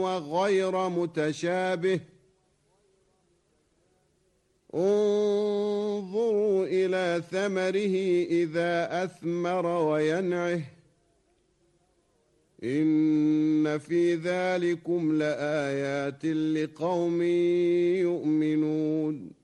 وغير متشابه انظروا إلى ثمره إذا أثمر وينعه إن في ذلكم لآيات لقوم يؤمنون